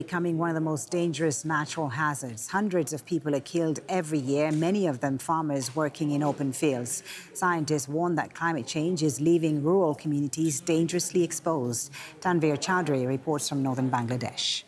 Becoming one of the most dangerous natural hazards. Hundreds of people are killed every year, many of them farmers working in open fields. Scientists warn that climate change is leaving rural communities dangerously exposed. Tanveer Chowdhury reports from northern Bangladesh.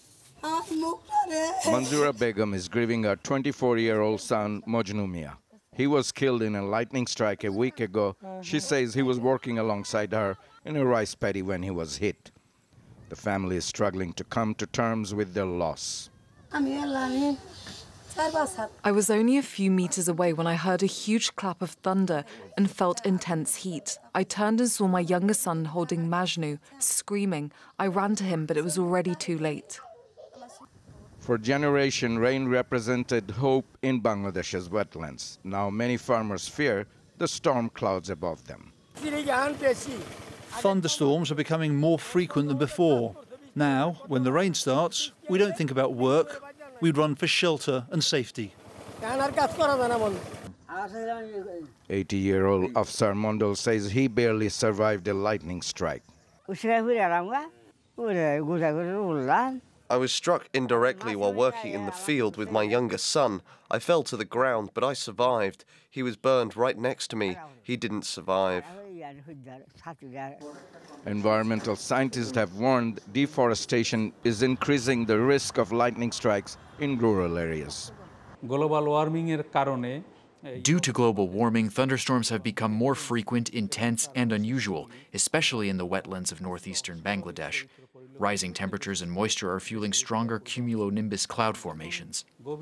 Manzoora Begum is grieving her 24-year-old son, Mojnu Mia. He was killed in a lightning strike a week ago. She says he was working alongside her in a rice paddy when he was hit. The family is struggling to come to terms with their loss. I was only a few meters away when I heard a huge clap of thunder and felt intense heat. I turned and saw my younger son holding Majnu, screaming. I ran to him, but it was already too late. For a generation, rain represented hope in Bangladesh's wetlands. Now many farmers fear the storm clouds above them. Thunderstorms are becoming more frequent than before. Now, when the rain starts, we don't think about work. We run for shelter and safety. 80-year-old Afsar Mondal says he barely survived a lightning strike. I was struck indirectly while working in the field with my younger son. I fell to the ground, but I survived. He was burned right next to me. He didn't survive. Environmental scientists have warned deforestation is increasing the risk of lightning strikes in rural areas. Due to global warming, thunderstorms have become more frequent, intense, and unusual, especially in the wetlands of northeastern Bangladesh. Rising temperatures and moisture are fueling stronger cumulonimbus cloud formations.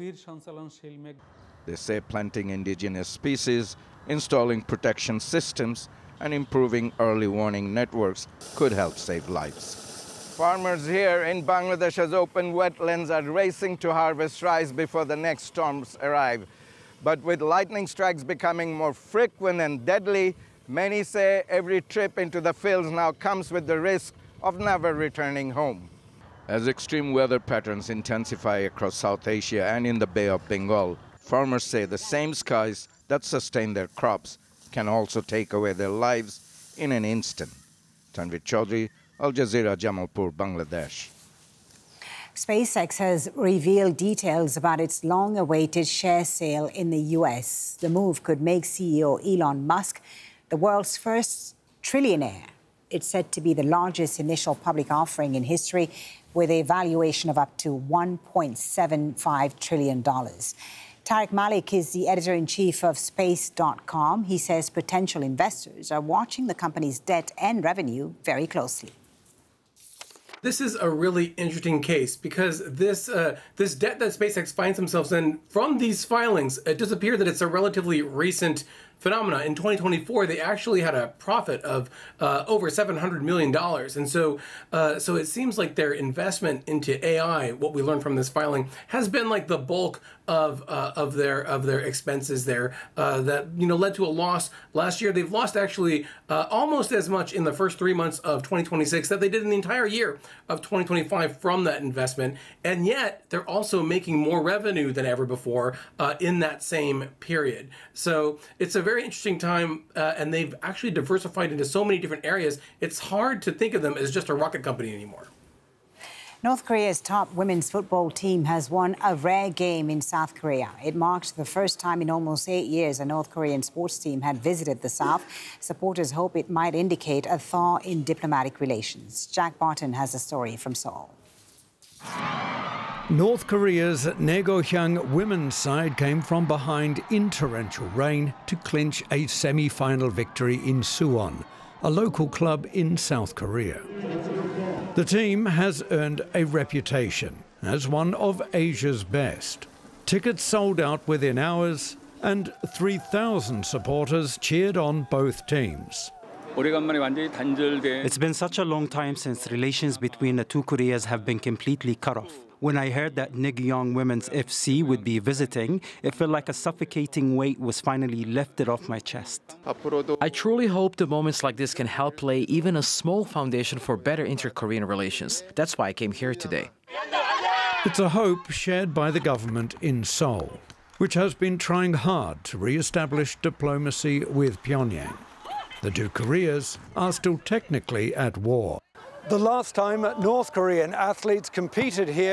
They say planting indigenous species, installing protection systems, and improving early warning networks could help save lives. Farmers here in Bangladesh's open wetlands are racing to harvest rice before the next storms arrive. But with lightning strikes becoming more frequent and deadly, many say every trip into the fields now comes with the risk of never returning home. As extreme weather patterns intensify across South Asia and in the Bay of Bengal, farmers say the same skies that sustain their crops can also take away their lives in an instant. Tanveer Chowdhury, Al Jazeera, Jamalpur, Bangladesh. SpaceX has revealed details about its long-awaited share sale in the U.S. The move could make CEO Elon Musk the world's first trillionaire. It's said to be the largest initial public offering in history, with a valuation of up to $1.75 trillion. Tariq Malik is the editor-in-chief of Space.com. He says potential investors are watching the company's debt and revenue very closely. This is a really interesting case because this debt that SpaceX finds themselves in from these filings, it does appear that it's a relatively recent phenomena. In 2024, they actually had a profit of over $700 million. And so it seems like their investment into AI, what we learned from this filing, has been like the bulk of their expenses there that led to a loss last year. They've lost actually almost as much in the first 3 months of 2026 that they did in the entire year of 2025 from that investment. And yet they're also making more revenue than ever before in that same period. So it's a very interesting time, and they've actually diversified into so many different areas. It's hard to think of them as just a rocket company anymore. North Korea's top women's football team has won a rare game in South Korea. It marked the first time in almost 8 years a North Korean sports team had visited the South. Supporters hope it might indicate a thaw in diplomatic relations. Jack Barton has a story from Seoul. North Korea's Naegohyang women's side came from behind in torrential rain to clinch a semi-final victory in Suwon, a local club in South Korea. The team has earned a reputation as one of Asia's best. Tickets sold out within hours, and 3,000 supporters cheered on both teams. It's been such a long time since relations between the two Koreas have been completely cut off. When I heard that Naegohyang Women's FC would be visiting, it felt like a suffocating weight was finally lifted off my chest. I truly hope that moments like this can help lay even a small foundation for better inter-Korean relations. That's why I came here today. It's a hope shared by the government in Seoul, which has been trying hard to re-establish diplomacy with Pyongyang. The two Koreas are still technically at war. The last time North Korean athletes competed here